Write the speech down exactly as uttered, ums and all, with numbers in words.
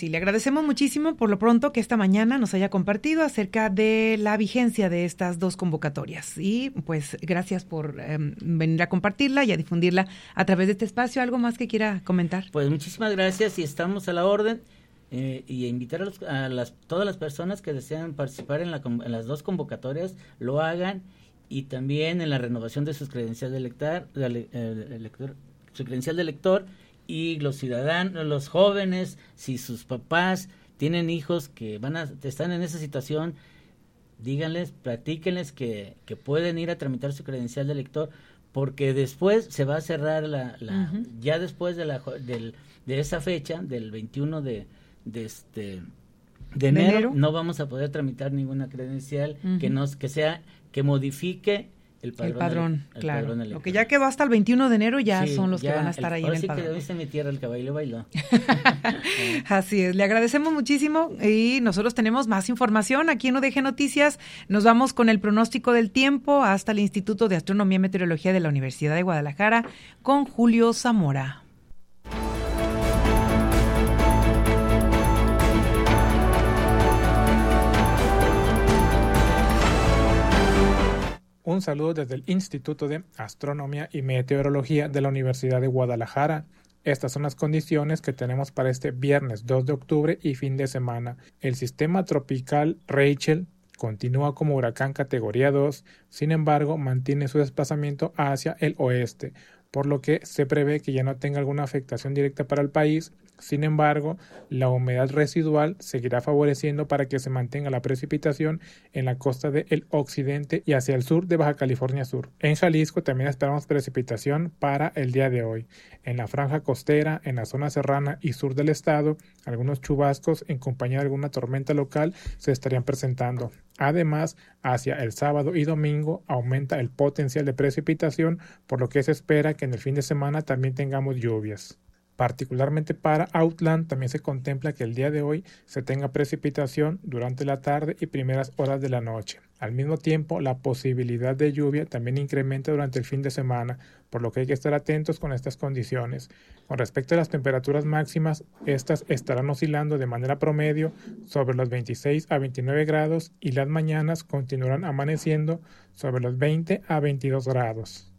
sí, le agradecemos muchísimo por lo pronto que esta mañana nos haya compartido acerca de la vigencia de estas dos convocatorias. Y pues gracias por eh, venir a compartirla y a difundirla a través de este espacio. ¿Algo más que quiera comentar? Pues muchísimas gracias y estamos a la orden. Eh, y invitar a, los, a las, todas las personas que desean participar en, la, en las dos convocatorias, lo hagan, y también en la renovación de sus credenciales de lector, de, eh, lector su credencial de lector, y los ciudadanos, los jóvenes, si sus papás tienen hijos que van a están en esa situación, díganles, platíquenles que, que pueden ir a tramitar su credencial de lector, porque después se va a cerrar la, la uh-huh. ya después de la del, de esa fecha, del veintiuno de de este de enero, ¿De enero? no vamos a poder tramitar ninguna credencial uh-huh. que nos que sea que modifique el padrón, el padrón el, claro. El padrón Lo que ya quedó hasta el veintiuno de enero ya sí, son los ya que van a estar el, ahí en el sí padrón. Que dice mi tierra, el que bailó, bailó. Así es, le agradecemos muchísimo y nosotros tenemos más información aquí en U D G Noticias. Nos vamos con el pronóstico del tiempo hasta el Instituto de Astronomía y Meteorología de la Universidad de Guadalajara con Julio Zamora. Un saludo desde el Instituto de Astronomía y Meteorología de la Universidad de Guadalajara. Estas son las condiciones que tenemos para este viernes dos de octubre y fin de semana. El sistema tropical Rachel continúa como huracán categoría dos, sin embargo mantiene su desplazamiento hacia el oeste, por lo que se prevé que ya no tenga alguna afectación directa para el país. Sin embargo, la humedad residual seguirá favoreciendo para que se mantenga la precipitación en la costa del occidente y hacia el sur de Baja California Sur. En Jalisco también esperamos precipitación para el día de hoy. En la franja costera, en la zona serrana y sur del estado, algunos chubascos en compañía de alguna tormenta local se estarían presentando. Además, hacia el sábado y domingo aumenta el potencial de precipitación, por lo que se espera que en el fin de semana también tengamos lluvias. Particularmente para Outland también se contempla que el día de hoy se tenga precipitación durante la tarde y primeras horas de la noche. Al mismo tiempo, la posibilidad de lluvia también incrementa durante el fin de semana, por lo que hay que estar atentos con estas condiciones. Con respecto a las temperaturas máximas, estas estarán oscilando de manera promedio sobre los veintiséis a veintinueve grados y las mañanas continuarán amaneciendo sobre los veinte a veintidós grados.